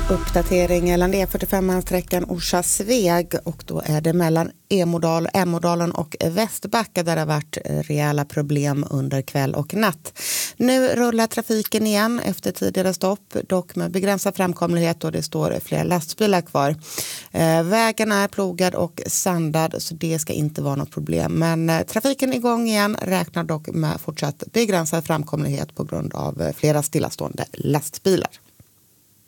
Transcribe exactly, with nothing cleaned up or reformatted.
Uppdatering gällande E fyrtiofem-sträckan Orsa-Sveg, och då är det mellan Emodal, Emodalen och Västbacka där det har varit rejäla problem under kväll och natt. Nu rullar trafiken igen efter tidigare stopp, dock med begränsad framkomlighet och det står flera lastbilar kvar. Eh, vägen är plogad och sandad så det ska inte vara något problem. Men eh, trafiken är igång igen, räknar dock med fortsatt begränsad framkomlighet på grund av eh, flera stillastående lastbilar.